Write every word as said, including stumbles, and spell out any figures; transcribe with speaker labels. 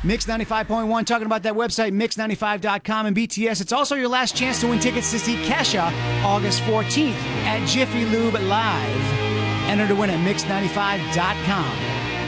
Speaker 1: Mix ninety-five point one, talking about that website, mix ninety-five dot com, and B T S. It's also your last chance to win tickets to see Kesha August fourteenth at Jiffy Lube Live. Enter to win at mix ninety-five dot com.